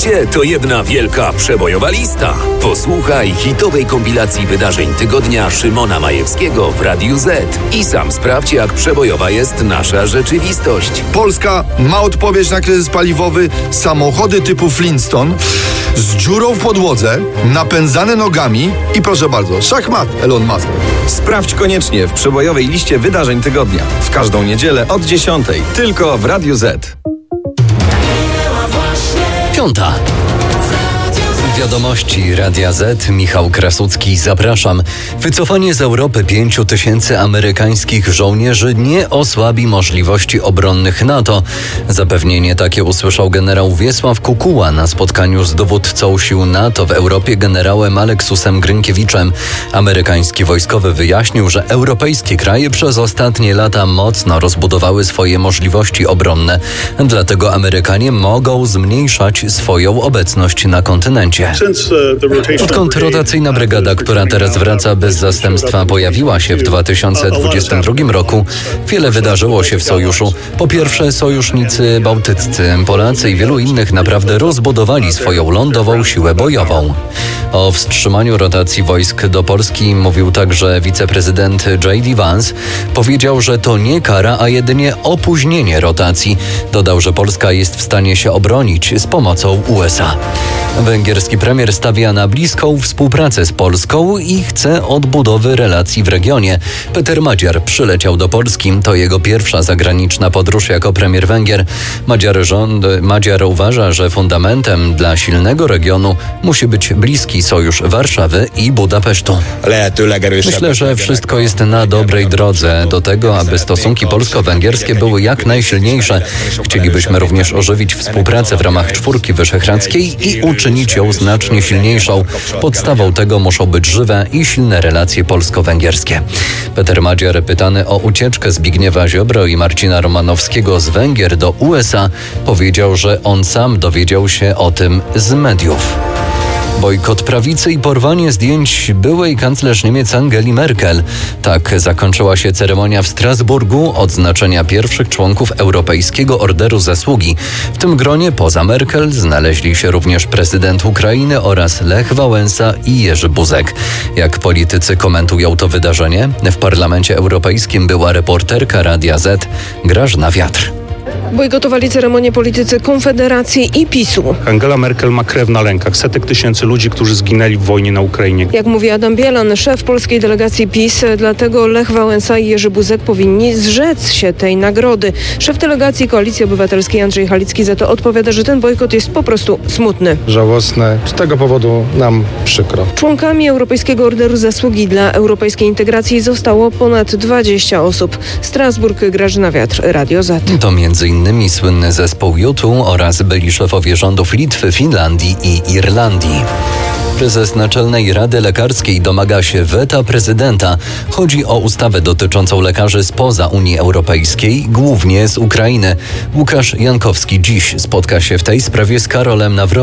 Życie to jedna wielka przebojowa lista. Posłuchaj hitowej kompilacji wydarzeń tygodnia Szymona Majewskiego w Radiu Z i sam sprawdź, jak przebojowa jest nasza rzeczywistość. Polska ma odpowiedź na kryzys paliwowy. Samochody typu Flintstone z dziurą w podłodze, napędzane nogami i proszę bardzo, szachmat Elon Musk. Sprawdź koniecznie w przebojowej liście wydarzeń tygodnia. W każdą niedzielę od 10:00. Tylko w Radiu Z. 5. Wiadomości Radia Z. Michał Krasucki, zapraszam. Wycofanie z Europy 5000 amerykańskich żołnierzy nie osłabi możliwości obronnych NATO. Zapewnienie takie usłyszał generał Wiesław Kukuła na spotkaniu z dowódcą sił NATO w Europie generałem Aleksusem Grynkiewiczem. Amerykański wojskowy wyjaśnił, że europejskie kraje przez ostatnie lata mocno rozbudowały swoje możliwości obronne. Dlatego Amerykanie mogą zmniejszać swoją obecność na kontynencie. Odkąd rotacyjna brygada, która teraz wraca bez zastępstwa, pojawiła się w 2022 roku, wiele wydarzyło się w sojuszu. Po pierwsze, sojusznicy bałtyccy, Polacy i wielu innych naprawdę rozbudowali swoją lądową siłę bojową. O wstrzymaniu rotacji wojsk do Polski mówił także wiceprezydent J.D. Vance. Powiedział, że to nie kara, a jedynie opóźnienie rotacji. Dodał, że Polska jest w stanie się obronić z pomocą USA. Węgierski premier stawia na bliską współpracę z Polską i chce odbudowy relacji w regionie. Peter Magyar przyleciał do Polski. To jego pierwsza zagraniczna podróż jako premier Węgier. Magyar uważa, że fundamentem dla silnego regionu musi być bliski sojusz Warszawy i Budapesztu. Myślę, że wszystko jest na dobrej drodze do tego, aby stosunki polsko-węgierskie były jak najsilniejsze. Chcielibyśmy również ożywić współpracę w ramach Czwórki Wyszehradzkiej i uczynić ją znacznie silniejszą. Podstawą tego muszą być żywe i silne relacje polsko-węgierskie. Peter Magyar, pytany o ucieczkę Zbigniewa Ziobro i Marcina Romanowskiego z Węgier do USA, powiedział, że on sam dowiedział się o tym z mediów. Bojkot prawicy i porwanie zdjęć byłej kanclerz Niemiec Angeli Merkel. Tak zakończyła się ceremonia w Strasburgu odznaczenia pierwszych członków Europejskiego Orderu Zasługi. W tym gronie poza Merkel znaleźli się również prezydent Ukrainy oraz Lech Wałęsa i Jerzy Buzek. Jak politycy komentują to wydarzenie? W Parlamencie Europejskim była reporterka Radia Z Grażyna Wiatr. Bojkotowali ceremonię politycy Konfederacji i PiS-u. Angela Merkel ma krew na rękach. Setek tysięcy ludzi, którzy zginęli w wojnie na Ukrainie. Jak mówi Adam Bielan, szef polskiej delegacji PiS, dlatego Lech Wałęsa i Jerzy Buzek powinni zrzec się tej nagrody. Szef delegacji Koalicji Obywatelskiej Andrzej Halicki za to odpowiada, że ten bojkot jest po prostu smutny. Żałosne. Z tego powodu nam przykro. Członkami Europejskiego Orderu Zasługi dla europejskiej integracji zostało ponad 20 osób. Strasburg, Grażyna Wiatr, Radio Z. To m.in. słynny zespół U2 oraz byli szefowie rządów Litwy, Finlandii i Irlandii. Prezes Naczelnej Rady Lekarskiej domaga się weta prezydenta. Chodzi o ustawę dotyczącą lekarzy spoza Unii Europejskiej, głównie z Ukrainy. Łukasz Jankowski dziś spotka się w tej sprawie z Karolem Nawrockim.